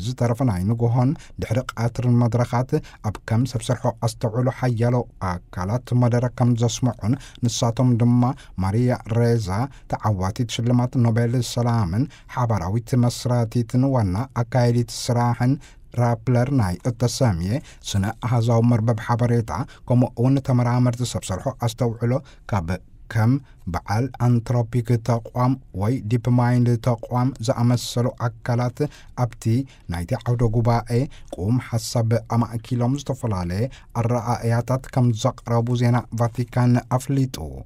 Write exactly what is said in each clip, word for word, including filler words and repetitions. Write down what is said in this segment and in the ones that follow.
زترفن عين جوهن دحرق عطر المدرخات أب كم سبسرحو أستوعلو حيالو أكالات مدرك كم زسمعون نساتهم دما ماريا ريزا تعواتي تشلمات نوبل السلام حبراوي تمسراتي تنوانا أكايلي تسراحن رابلر ناي التسامية سنة هزاو مربب حبريتا كما اون تمرامر تسبسرحو أستوعلو كاب كم بعل أنتروبيك تقوام وي ديب مايند تقوام زأمسلو أكالات أبتي نايتي عودو قبائي قوم حسب أما أكيلوم زتفلالي الرأياتات كم زقربو زينا فاتيكان أفليتو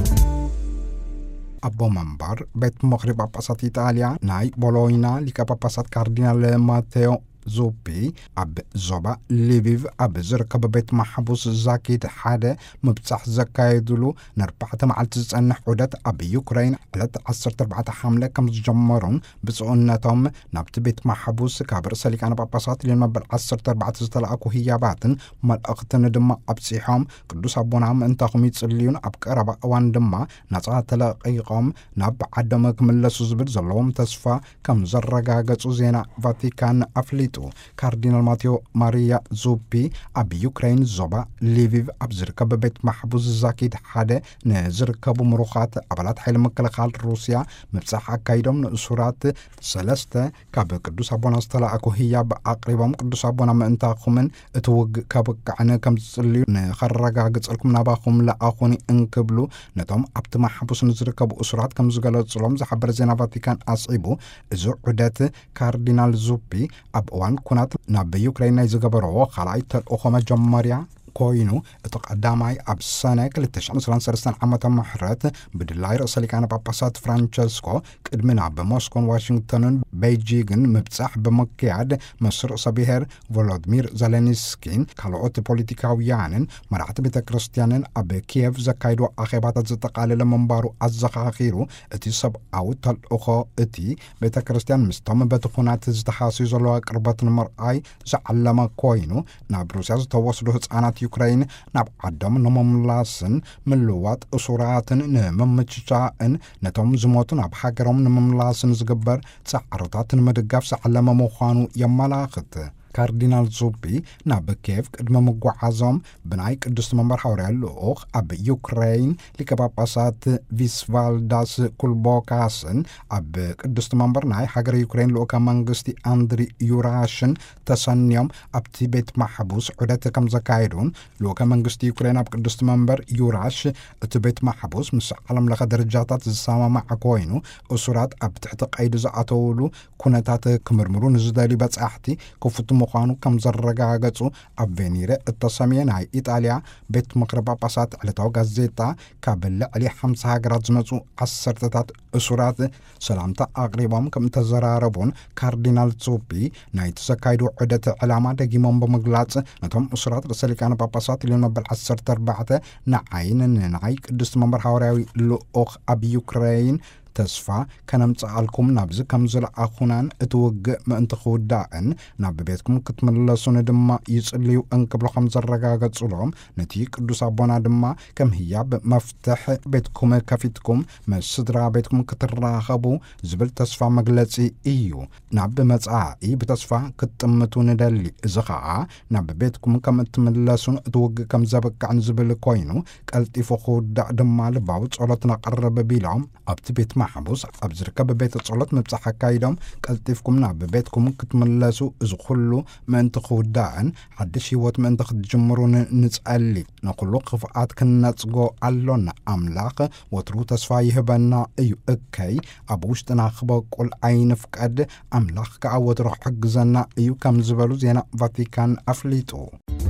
أبو منبر بيت مغرب باباسات إيطاليا ناي بولوينا لكا باباسات كاردينال ماتيو زوبي أب زوبا ليفيف أب زركب بيت محبوس زاكيت حادة مبتح زكايدلو نربعة مع التزن حودات أب يوكرين على عصرت أربعة حملة كم جمرون بسؤنتهم نبت بيت محبوس كابر سليك أنا باباسات لما بالعصرت أربعة زتلاقو هي باتن مال أغتن دم أبسيحهم قدوس أبونا عم انتاقم يتسليون أب كربا أوان دم نصع تلاقيقهم نب عدم كمل سوزبر زلوم تسفى كم زرقاقة زينا فاتيكان أفليت كاردينال ماتيو ماريا زوبي أب يوكرين زوبا ليفيف أب زركب بيت محبوس زاكيد حادة نزركب مروخات أبلات حيل مكالخال روسيا مبساحة كايدوم نأسورات سلسته كاب قدوس أبونا استلا أكو هي بأقربهم قدوس أبونا ما انتاقومن اتوق كاب كعنا كم تسليو نخرقا قتسألكم نباقهم لا أخوني انكبلو نتوم أبت محبوس نزركب أسورات كم زغالات سلوم زحبر زينا فاتيكان أصعبو زو عدات كاردينال زوبي أب وان كونات ناب يوكرين يزغبرو خلاي تلقو مجمريا كوينو اتقداماي اب سنه كلتشان سلسلسن عامه محرات بدلاي رسالي كان باباسات فرانشسكو قدمنا بموسكو واشنطن بيجيغن مبصح بمكياد مصر صبيهر فولودمير زيلينسكي كالوت بوليتيكاويانن مرعت بيت كريستيانن اب كييف زكايدو اخيبات زتقالل منبارو ازخاخيرو اتي سب او تلقو اتي بيت كريستيان مستم بتخونات زتحاسي زلوا قربت المرأي زعلما كوينو نابروسياز توصلو هصانات يوكرين ناب عدم نمملاسن ملوات أسوراتن نممتشاءن نتوم زموتن ناب حاكرهم نمملاسن زقبر تسعرطاتن مدقاف سعلم موخانو يمالاخت كاردينال زوبي ناب كيف قدم مقعازم بناي قدس منبر حوريا لوخ أب يوكرين لكباباسات فيسفالداس كولبوكاسن أب قدس منبر ناي حاجر يوكرين لوكا منغستي أندري يوراشن تسنيوم أب تيبت محبوس عدت كم زكايرون لوكا منغستي يوكرين أب قدس منبر يوراش تبت محبوس مسعلم لغا درجاتات السامة مع كوينو أسورات أب تحتق أيد زعطولو كونتات كمرمرون زدالي بات أحتي كفتم مخانو كم زرقاقصو أب فينيري التصامية ناي إيطاليا بيت مقرب باباسات على تو غازيتا كابل علي حمس هاجرات زمزو عصرتات أسورات سلامتا أقريبهم كم تزراربون كاردينال زوبي ناي تسكايدو عدة علامة دقيمون بمقلات نتهم أسورات رسالي كان باباسات اللي نبال عصرت أربعة نعين نعي قدس منبر حوراوي لأخ أب يوكرين تسفى كنمت علكم نبز كم زل أخونان اتوقع ما انت خوداءن ناب بيتكم كتملسون دما يسأليو انكبلو خمز الرقاقة تسولهم نتيك قدوس أبونا دما كم هي مفتح بيتكم كفيتكم ما صدرا بيتكم كتراخبو زبل تسفى مقلتي إيو ناب متعاي بتسفى كتمتون دالي زخاء ناب بيتكم كم تملسون اتوقع كم زبك عن زبل كوينو كالتفو خوداء دما لباوت صولتنا قرب بيلهم أبتبيت محبوس أبزركب ببيت الصلاة مبصحة كايدهم قلتفكم نعب ببيتكم كتملسوا ازخلوا ما انتقوا الداعن حدش يوت ما انتقد جمرون نسألي نقولوا قفعات كنا تسقو علون أملاق وترو تسفايه بنا ايو اكي أبوش تناخبا كل عين فكاد أملاق كعوت روح حقزنا ايو كم زبالو زينا فاتيكان أفليتو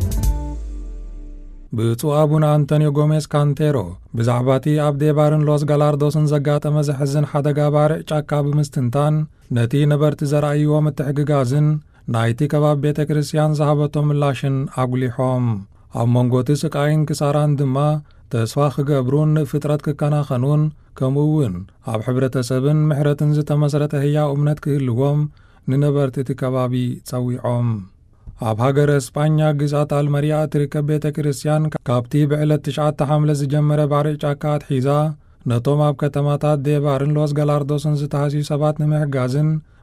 ብፁዕ አቡነ አንቶኒዮ ጎሜዝ ካንቴሮ ብዛዕባቲ ኣብ ዴባርን ሎስ ጋላርዶስን ዘጋጠመ ዘሕዝን ሓደጋ ባርዕ ጫካ ብምስትንታን ነቲ ነበርቲ ዘረኣይዎ ምትሕግጋዝን ናይቲ ከባቢ ቤተ ክርስቲያን ዝሃበቶ ምላሽን ኣጉሊሖም ኣብ መንጎቲ ስቃይን ክሳራን ድማ ተስፋ ክገብሩን ፍጥረት ክከናኸኑን ከምኡውን ኣብ ሕብረተሰብን ምሕረትን ዝተመሰረተ ህያው እምነት ክህልዎም ንነበርቲ እቲ ከባቢ ጸዊዖም ኣብ ሃገረ እስጳኛ ግዛት አልመሪያ ትርከብ ቤተ ክርስቲያን ካብቲ ብዕለት ትሽዓተ ሐምለ ዝጀመረ ባርዕ ጫካ ኣትሒዛ ነቶም ኣብ ከተማታት ዴባርን ሎስ ጋላርዶስን ዝተሃስዩ ሰባት ንምሕጋዝን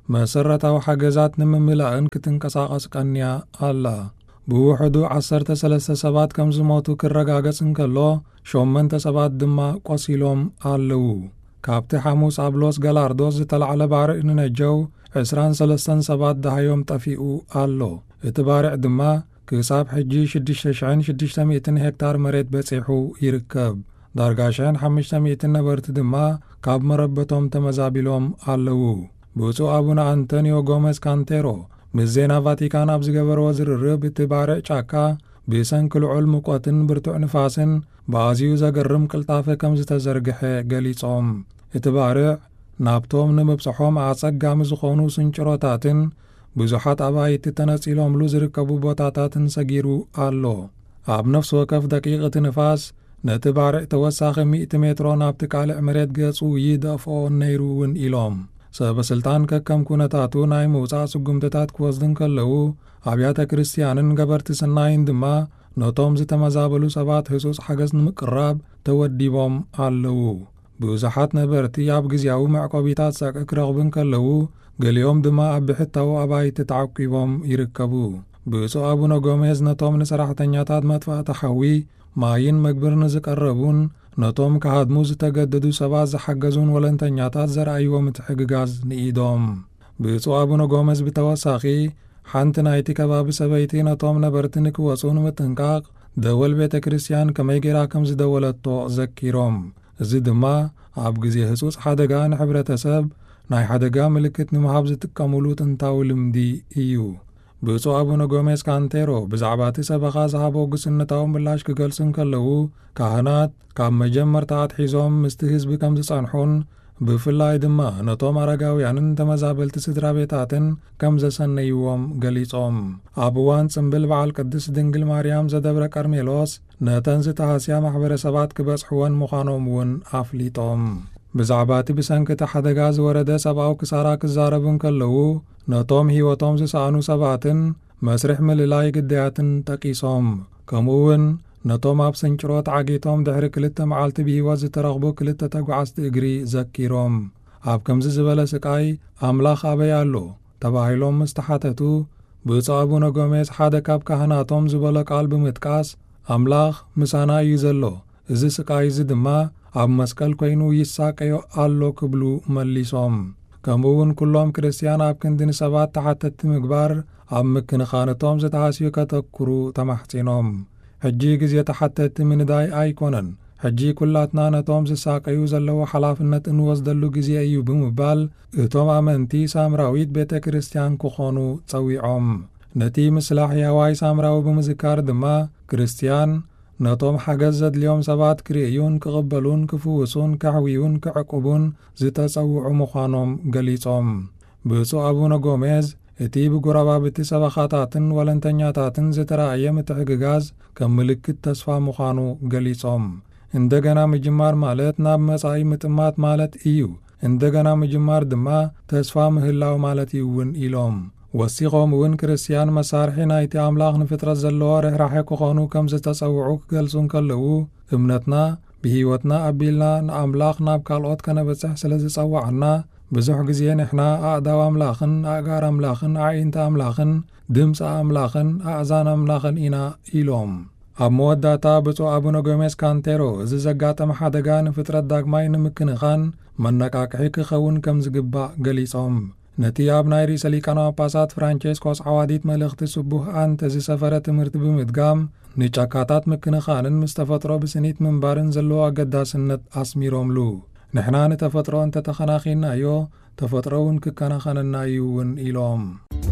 መሰረታዊ ሓገዛት ንምምላእን ክትንቀሳቐስ ቀንያ ኣላ። ብውሕዱ ዓሰርተ ሰለስተ ሰባት ከም ዝሞቱ ክረጋገጽ እንከሎ ሸሞንተ ሰባት ድማ ቆሲሎም ኣለዉ። ካብቲ ሐሙስ ኣብ ሎስ ጋላርዶስ ዝተላዕለ ባርዕ ንነጀው ዕስራን ሰለስተን ሰባት ዳሃዮም ጠፊኡ ኣሎ። እቲ ባርዕ ድማ ክሳብ ሕጂ ሽዱሽተ ሽሕን ሽዱሽተ ሚእትን ሄክታር መሬት በጺሑ ይርከብ። ዳርጋ ሽሕን ሓሙሽተ ሚእትን ነበርቲ ድማ ካብ መረበቶም ተመዛቢሎም ኣለዉ። ብፁዕ ኣቡነ አንቶኒዮ ጎሜዝ ካንቴሮ ምስ ዜና ቫቲካን ኣብ ዝገበርዎ ዝርርብ እቲ ባርዕ ጫካ ብሰንኪ ልዑል ሙቆትን ብርቱዕ ንፋስን ብኣዝዩ ዘገርም ቅልጣፈ ከም ዝተዘርግሐ ገሊጾም። እቲ ባርዕ ናብቶም ንምብጽሖም ኣጸጋሚ ዝኾኑ ስንጭሮታትን ብዙሓት ኣባይቲ ተነጺሎምሉ ዝርከቡ ቦታታትን ሰጊሩ ኣሎ። ኣብ ነፍሲ ወከፍ ደቂቕ እቲ ንፋስ ነቲ ባርዕ ተወሳኺ ሚእቲ ሜትሮ ናብቲ ካልዕ መሬት ገጹ ይደፍኦ ነይሩ እውን ኢሎም። ሰበስልጣን ከከም ኩነታቱ ናይ ምውፃእ ስጉምትታት ክወስድን ከለዉ ኣብያተ ክርስቲያንን ገበርቲ ሰናይን ድማ ነቶም ዝተመዛበሉ ሰባት ህጹጽ ሓገዝ ንምቅራብ ተወዲቦም ኣለዉ። ብዙሓት ነበርቲ ኣብ ግዜያዊ መዕቆቢታት ሰቅዕ ክረኽቡን ከለዉ ገሊኦም ድማ ኣብ ብሕታዊ ኣባይቲ ተዓቂቦም ይርከቡ። ብፁዕ ኣቡነ ጎሜዝ ነቶም ንሰራሕተኛታት መጥፋእቲ ሓዊ ማይን መግብርን ዝቀረቡን ነቶም ካሃድሙ ዝተገደዱ ሰባት ዝሓገዙን ወለንተኛታት ዘረኣይዎ ምትሕግጋዝ ንኢዶም። ብፁዕ ኣቡነ ጎሜዝ ብተወሳኺ ሓንቲ ናይቲ ከባቢ ሰበይቲ ነቶም ነበርቲ ንክወፁ ንምጥንቃቕ ደወል ቤተ ክርስቲያን ከመይ ጌራ ከም ዝደወለቶ ዘኪሮም። እዚ ድማ ኣብ ግዜ ህጹጽ ሓደጋ ንሕብረተሰብ ናይ ሓደጋ ምልክት ንምሃብ ዝጥቀሙሉ ጥንታዊ ልምዲ እዩ። ብፁዕ ኣቡነ ጎሜዝ ካንቴሮ ብዛዕባ እቲ ሰበኻ ዝሃቦ ግስነታዊ ምላሽ ክገልጹን ከለዉ ካህናት ካብ መጀመርታ ኣትሒዞም ምስቲ ህዝቢ ከም ዝጸንሑን ብፍላይ ድማ ነቶም ኣረጋውያንን ተመዛበልቲ ስድራ ቤታትን ከም ዘሰነይዎም ገሊጾም። ኣብ እዋን ጽምብል በዓል ቅድስት ድንግል ማርያም ዘደብረ ቀርሜሎስ ነተን ዝተሃስያ ማሕበረሰባት ክበጽሕወን ምዃኖም እውን ኣፍሊጦም። ብዛዕባ እቲ ብሰንኪ ሓደጋ ዝወረደ ሰብኣዊ ክሳራ ክዛረቡን ከለዉ ነቶም ህይወቶም ዝሰኣኑ ሰባትን መስርሕ ምልላይ ግዳያትን ጠቂሶም። ከምኡውን ነቶም ኣብ ስንጭሮት ዓጊቶም ድሕሪ ክልተ መዓልቲ ብህይወት ዝተረኽቡ ክልተ ተጓዓዝቲ እግሪ ዘኪሮም። ኣብ ከምዚ ዝበለ ስቃይ ኣምላኽ ኣበይ ኣሎ ተባሂሎም ምስ ተሓተቱ ብፁዕ ኣቡነ ጎሜዝ ሓደ ካብ ካህናቶም ዝበሎ ቃል ብምጥቃስ ኣምላኽ ምሳና እዩ ዘሎ፣ እዚ ስቃይ እዚ ድማ ኣብ መስቀል ኮይኑ ይሳቀዮ ኣሎ ክብሉ መሊሶም። ከምኡውን ኩሎም ክርስቲያን ኣብ ክንዲ ንሰባት ተሓተቲ ምግባር ኣብ ምክንኻነቶም ዝተሃስዩ ከተኩሩ ተማሕጺኖም። ሕጂ ግዜ ተሓተቲ ምንዳይ ኣይኮነን፣ ሕጂ ኩላትና ነቶም ዝሳቀዩ ዘለዉ ሓላፍነት እንወስደሉ ግዜ እዩ ብምባል እቶም ኣመንቲ ሳምራዊት ቤተ ክርስቲያን ክኾኑ ጸዊዖም። ነቲ ምስላሕ ሕያዋይ ሳምራዊ ብምዝካር ድማ ክርስቲያን ነቶም ሓገዝ ዘድልዮም ሰባት ክርእዩን ክቕበሉን ክፍውሱን ካሕዊውን ክዕቁቡን ዝተጸውዑ ምዃኖም ገሊጾም። ብፁዕ ኣቡነ ጎሜዝ እቲ ብጎረባብቲ ሰበኻታትን ወለንተኛታትን ዝተረኣየ ምትሕግጋዝ ከም ምልክት ተስፋ ምዃኑ ገሊጾም። እንደገና ምጅማር ማለት ናብ መጻኢ ምጥማት ማለት እዩ፣ እንደገና ምጅማር ድማ ተስፋ ምህላው ማለት እዩ እውን ኢሎም። ወሲኾም እውን ክርስቲያን መሳርሒ ናይቲ ኣምላኽ ንፍጥረት ዘለዎ ርኅራሐ ክኾኑ ከም ዝተጸውዑ ክገልጹን ከለዉ እምነትና ብህይወትና ኣቢልና ንኣምላኽ ናብ ካልኦት ከነበጽሕ ስለ ዝጸዋዕና ብዙሕ ግዜ ንሕና ኣእዳው ኣምላኽን ኣእጋር ኣምላኽን ኣዒንቲ ኣምላኽን ድምፂ ኣምላኽን ኣእዛን ኣምላኽን ኢና ኢሎም። ኣብ መወዳእታ ብፁዕ ኣቡነ ጎሜዝ ካንቴሮ እዚ ዘጋጠመ ሓደጋ ንፍጥረት ዳግማይ ንምክንኻን መነቃቅሒ ክኸውን ከም ዝግባእ ገሊጾም። ነቲ ኣብ ናይ ርእሰ ሊቃነ ጳጳሳት ፍራንቼስኮስ ዓዋዲት መልእኽቲ ስቡህ ኣንተ ዝሰፈረ ትምህርቲ ብምድጋም ንጫካታት ምክንኻንን ምስ ተፈጥሮ ብስኒት ምንባርን ዘለዎ ኣገዳስነት ኣስሚሮምሉ። ንሕና ንተፈጥሮ እንተተኸናኺናዮ ተፈጥሮ እውን ክከናኸነና እዩ እውን ኢሎም።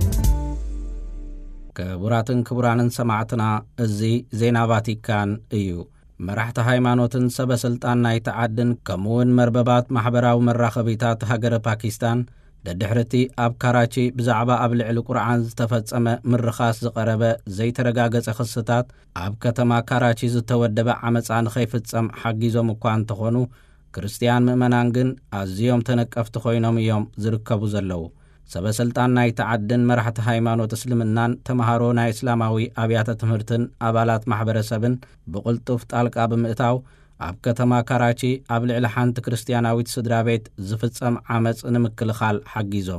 ክቡራትን ክቡራንን ሰማዕትና እዚ ዜና ቫቲካን እዩ። መራሕቲ ሃይማኖትን ሰበስልጣን ናይ ተዓድን ከምኡውን መርበባት ማሕበራዊ መራኸቢታት ሃገረ ፓኪስታን ደድሕርቲ ኣብ ካራቺ ብዛዕባ ኣብ ልዕሊ ቁርዓን ዝተፈጸመ ምርኻስ ዝቐረበ ዘይተረጋገጸ ክስታት ኣብ ከተማ ካራቺ ዝተወደበ ዓመፃ ንኸይፍጸም ሓጊዞም እኳ እንተኾኑ ክርስቲያን ምእመናን ግን ኣዝዮም ተነቀፍቲ ኮይኖም እዮም ዝርከቡ ዘለዉ። ሰበስልጣን ናይ ተዓድን መራሕቲ ሃይማኖት እስልምናን ተምሃሮ ናይ እስላማዊ ኣብያተ ትምህርትን ኣባላት ማሕበረሰብን ብቕልጡፍ ጣልቃ ብምእታው ኣብ ከተማ ካራቺ ኣብ ልዕሊ ሓንቲ ክርስቲያናዊት ስድራ ቤት ዝፍጸም ዓመፅ ንምክልኻል ሓጊዞም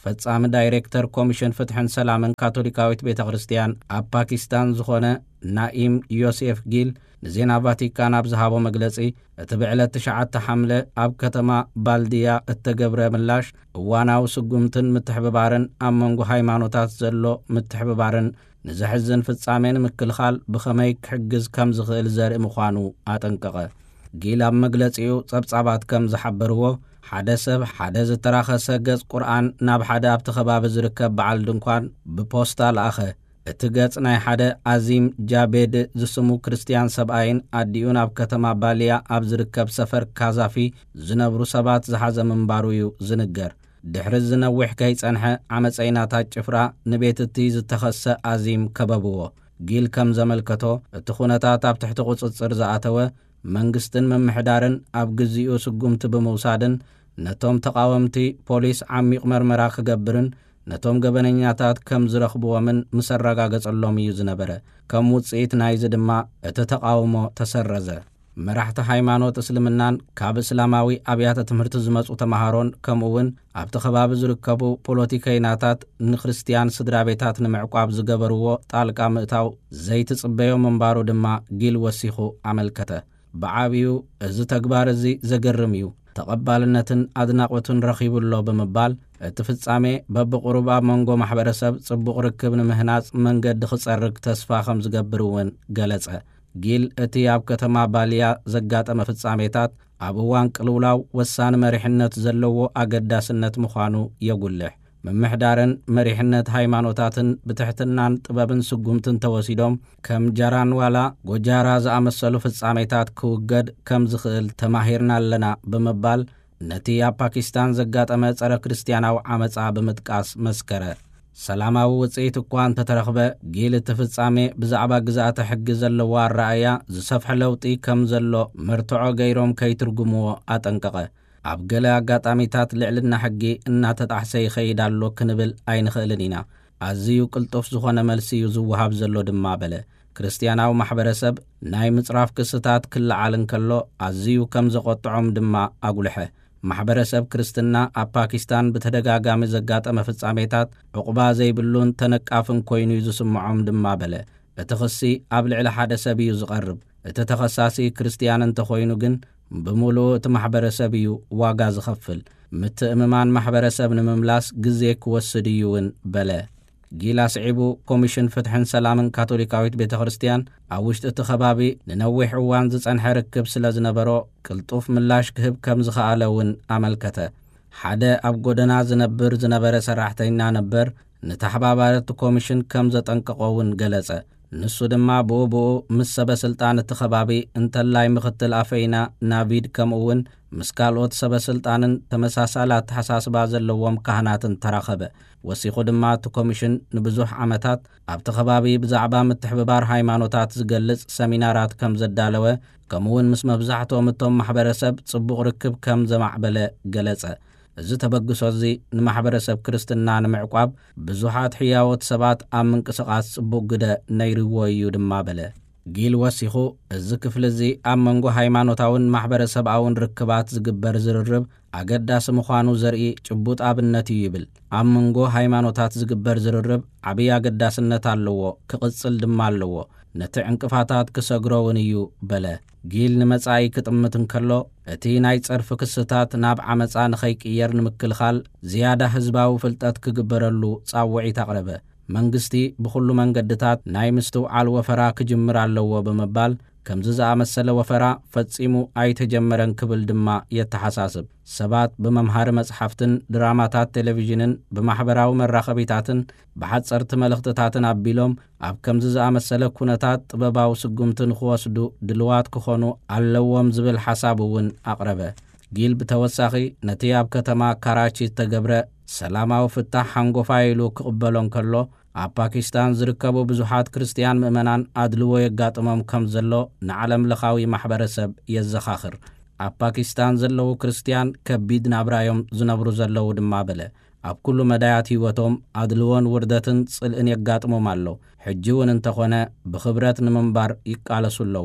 ፈጻሚ ዳይሬክተር ኮሚሽን ፍትሕን ሰላምን ካቶሊካዊት ቤተ ክርስቲያን ኣብ ፓኪስታን ዝኾነ ናኢም ዮሴፍ ጊል ንዜና ቫቲካን ኣብ ዝሃቦ መግለጺ እቲ ብዕለት ትሽዓተ ሐምለ ኣብ ከተማ ባልድያ እተገብረ ምላሽ እዋናዊ ስጉምትን ምትሕብባርን ኣብ መንጎ ሃይማኖታት ዘሎ ምትሕብባርን ንዝሕዝን ፍጻሜን ምክልኻል ብኸመይ ክሕግዝ ከም ዝኽእል ዘርኢ ምዃኑ ኣጠንቀቐ። ጊል ኣብ መግለጺኡ ጸብጻባት ከም ዝሓበርዎ ሓደ ሰብ ሓደ ዝተራኸሰ ገጽ ቁርኣን ናብ ሓደ ኣብቲ ከባቢ ዝርከብ በዓል ድንኳን ብፖስታ ለኣኸ። እቲ ገጽ ናይ ሓደ ኣዚም ጃቤድ ዝስሙ ክርስቲያን ሰብኣይን ኣዲኡ ናብ ከተማ ባልያ ኣብ ዝርከብ ሰፈር ካዛፊ ዝነብሩ ሰባት ዝሓዘ ምንባሩ እዩ ዝንገር። ድሕሪ ዝነዊሕ ከይጸንሐ ዓመፀይናታት ጭፍራ ንቤት እቲ ዝተኸሰ ኣዚም ከበብዎ። ጊል ከም ዘመልከቶ እቲ ኩነታት ኣብ ትሕቲ ቁጽጽር ዝኣተወ መንግስትን ምምሕዳርን ኣብ ግዚኡ ስጉምቲ ብምውሳድን ነቶም ተቃወምቲ ፖሊስ ዓሚቕ መርመራ ክገብርን ነቶም ገበነኛታት ከም ዝረኽብዎምን ምስ ኣረጋገጸሎም እዩ ዝነበረ። ከም ውጽኢት ናይዚ ድማ እቲ ተቃውሞ ተሰረዘ። መራሕቲ ሃይማኖት እስልምናን ካብ እስላማዊ ኣብያተ ትምህርቲ ዝመጹ ተምሃሮን ከምኡውን ኣብቲ ከባቢ ዝርከቡ ፖለቲከኛታት ንክርስቲያን ስድራ ቤታት ንምዕቋብ ዝገበርዎ ጣልቃ ምእታው ዘይትጽበዮ ምንባሩ ድማ ጊል ወሲኹ ኣመልከተ። ብዓብዩ እዚ ተግባር እዚ ዘገርም እዩ፣ ተቐባልነትን ኣድናቆትን ረኺቡሎ ብምባል እቲ ፍጻሜ በብቁሩብ ኣብ መንጎ ማሕበረሰብ ጽቡቕ ርክብ ንምህናጽ መንገዲ ክጸርግ ተስፋ ከም ዝገብር እውን ገለጸ። ጊል እቲ ኣብ ከተማ ባልያ ዘጋጠመ ፍጻሜታት ኣብ እዋን ቅልውላው ወሳኒ መሪሕነት ዘለዎ ኣገዳስነት ምዃኑ የጉልሕ። ምምሕዳርን መሪሕነት ሃይማኖታትን ብትሕትናን ጥበብን ስጉምትን ተወሲዶም ከም ጃራንዋላ ጎጃራ ዝኣመሰሉ ፍጻሜታት ክውገድ ከም ዝኽእል ተማሂርና ኣለና ብምባል ነቲ ኣብ ፓኪስታን ዘጋጠመ ጸረ ክርስቲያናዊ ዓመፃ ብምጥቃስ መስከረ። ሰላማዊ ውጽኢት እኳ እንተተረኽበ ጊል እቲ ፍጻሜ ብዛዕባ ግዛእተ ሕጊ ዘለዎ ኣረኣያ ዝሰፍሐ ለውጢ ከም ዘሎ መርትዖ ገይሮም ከይትርጉምዎ ኣጠንቀቐ። ኣብ ገለ ኣጋጣሚታት ልዕልና ሕጊ እናተጣሕሰ ይኸይድ ኣሎ ክንብል ኣይንኽእልን ኢና። ኣዝዩ ቅልጡፍ ዝኾነ መልሲ እዩ ዝወሃብ ዘሎ ድማ በለ። ክርስቲያናዊ ማሕበረሰብ ናይ ምጽራፍ ክስታት ክለዓል እንከሎ ኣዝዩ ከም ዘቆጥዖም ድማ ኣጉልሐ። ማሕበረሰብ ክርስትና ኣብ ፓኪስታን ብተደጋጋሚ ዘጋጠመ ፍጻሜታት ዕቁባ ዘይብሉን ተነቃፍን ኮይኑ ዝስምዖም ድማ በለ። እቲ ክሲ ኣብ ልዕሊ ሓደ ሰብ እዩ ዝቐርብ። እቲ ተኸሳሲ ክርስቲያን እንተኾይኑ ግን ብምሉእ እቲ ማሕበረሰብ እዩ ዋጋ ዝኸፍል። ምትእምማን ማሕበረሰብ ንምምላስ ግዜ ክወስድ እዩ እውን በለ። ጊል ኣስዒቡ ኮሚሽን ፍትሕን ሰላምን ካቶሊካዊት ቤተ ክርስቲያን ኣብ ውሽጢ እቲ ከባቢ ንነዊሕ እዋን ዝጸንሐ ርክብ ስለ ዝነበሮ ቅልጡፍ ምላሽ ክህብ ከም ዝኸኣለ እውን ኣመልከተ። ሓደ ኣብ ጎደና ዝነብር ዝነበረ ሰራሕተኛ ነበር ንተሓባባርቲ ኮሚሽን ከም ዘጠንቀቆ እውን ገለጸ። ንሱ ድማ ብኡብኡ ምስ ሰበ ስልጣን እቲ ከባቢ እንተላይ ምኽትል ኣፈይና ናቪድ ከምኡውን ምስ ካልኦት ሰበ ስልጣንን ተመሳሳላት ተሓሳስባ ዘለዎም ካህናትን ተራኸበ። ወሲኹ ድማ እቲ ኮሚሽን ንብዙሕ ዓመታት ኣብቲ ከባቢ ብዛዕባ ምትሕብባር ሃይማኖታት ዝገልጽ ሰሚናራት ከም ዘዳለወ ከምኡውን ምስ መብዛሕትኦም እቶም ማሕበረሰብ ጽቡቕ ርክብ ከም ዘማዕበለ ገለጸ። እዚ ተበግሶ እዚ ንማሕበረሰብ ክርስትና ንምዕቋብ ብዙሓት ሕያወት ሰባት ኣብ ምንቅስቓስ ጽቡቕ ግደ ነይርዎ እዩ ድማ በለ። ጊል ወሲኹ እዚ ክፍሊ እዚ ኣብ መንጎ ሃይማኖታውን ማሕበረሰባውን ርክባት ዝግበር ዝርርብ ኣገዳሲ ምዃኑ ዘርኢ ጭቡጥ ኣብነት እዩ ይብል። ኣብ መንጎ ሃይማኖታት ዝግበር ዝርርብ ዓብይ ኣገዳስነት ኣለዎ፣ ክቕጽል ድማ ኣለዎ። ነቲ ዕንቅፋታት ክሰግሮውን እዩ በለ። ጊል ንመጻኢ ክጥምት እንከሎ እቲ ናይ ጸርፊ ክስታት ናብ ዓመፃ ንኸይቅየር ንምክልኻል ዝያዳ ህዝባዊ ፍልጠት ክግበረሉ ጻውዒት ኣቕረበ። መንግስቲ ብኹሉ መንገድታት ናይ ምስትውዓል ወፈራ ክጅምር ኣለዎ ብምባል ከምዚ ዝኣመሰለ ወፈራ ፈጺሙ ኣይተጀመረን ክብል ድማ የተሓሳስብ። ሰባት ብመምሃሪ መጽሓፍትን ድራማታት ቴሌቪዥንን ብማሕበራዊ መራኸቢታትን ብሓጸርቲ መልእኽትታትን ኣቢሎም ኣብ ከምዚ ዝኣመሰለ ኩነታት ጥበባዊ ስጉምትን ክወስዱ ድልዋት ክኾኑ ኣለዎም ዝብል ሓሳብ እውን ኣቕረበ። ጊል ብተወሳኺ ነቲ ኣብ ከተማ ካራቺ ተገብረ ሰላማዊ ፍታሕ ሓንጎፋ ኢሉ ክቕበሎ እንከሎ ኣብ ፓኪስታን ዝርከቡ ብዙሓት ክርስቲያን ምእመናን ኣድልዎ የጋጥሞም ከም ዘሎ ንዓለም ለኻዊ ማሕበረሰብ የዘኻኽር። ኣብ ፓኪስታን ዘለዉ ክርስቲያን ከቢድ ናብራዮም ዝነብሩ ዘለዉ ድማ በለ። ኣብ ኩሉ መዳያት ህይወቶም ኣድልዎን ውርደትን ጽልእን የጋጥሞም ኣሎ። ሕጂ እውን እንተኾነ ብኽብረት ንምንባር ይቃለሱ ኣለዉ።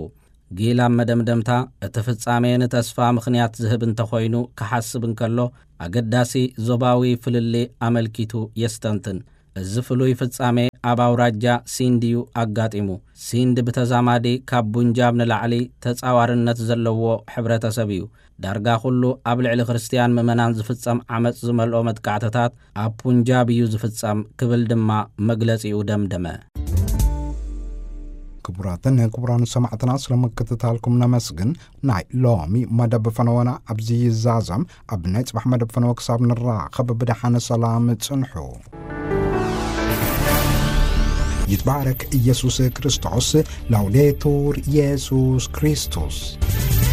ጊላ መደምደምታ እተፍጻሜን ተስፋ ምኽንያት ዝህብ እንተኾይኑ ከሐስብ እንከሎ አገዳሲ ዞባዊ ፍልሌ አመልኪቱ የስተንትን እዚ ፍሉይ ፍጻሜ ኣብ አውራጃ ሲንዲዩ አጋጢሙ ሲንድ በተዛማዲ ካብ ቡንጃብ ንላዕሊ ተጻዋርነት ዘለዎ ሕብረተሰብ እዩ ዳርጋ ሁሉ ኣብ ልዕሊ ክርስቲያን ምእመናን ዝፍጸም ዓመጽ ዝመልኦ መጥቃዕተታት ኣብ ቡንጃብ እዩ ዝፍጸም ክብል ድማ መግለጺኡ ደምደመ ክቡራትን ክቡራን ሰማዕትና ስለመከታተልኩም ነመስግን ናይ ሎሚ መደብ ፈነወና ኣብዚ ይዛዘም ኣብ ናይ ጽባሕ መደብ ፈነወ ክሳብ ንራኸብ ብድሓነ ሰላም ጽንሑ ይትባረክ ኢየሱስ ክርስቶስ ላውዴቱር ኢየሱስ ክርስቶስ